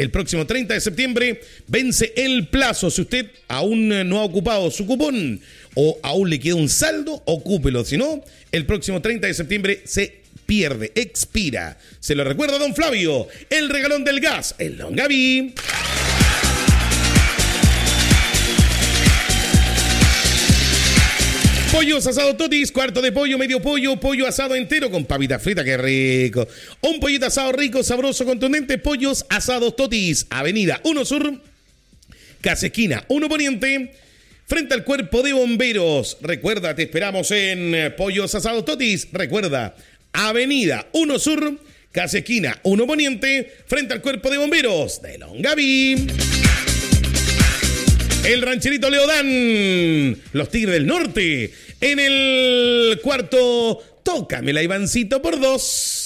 El próximo 30 de septiembre vence el plazo. Si usted aún no ha ocupado su cupón o aún le queda un saldo, ocúpelo. Si no, el próximo 30 de septiembre se pierde, expira. Se lo recuerda don Flavio, el regalón del gas, el Longaví. Pollos asado Totis, cuarto de pollo, medio pollo, pollo asado entero con papita frita, qué rico. Un pollito asado rico, sabroso, contundente, pollos asados Totis, Avenida 1 Sur, Casa Esquina 1 Poniente, frente al Cuerpo de Bomberos. Recuerda, te esperamos en Pollos asados Totis, recuerda, Avenida 1 Sur, Casa Esquina 1 Poniente, frente al Cuerpo de Bomberos de Longaví. El rancherito Leodán, los Tigres del Norte, en el cuarto, tócamela Ivancito por 2.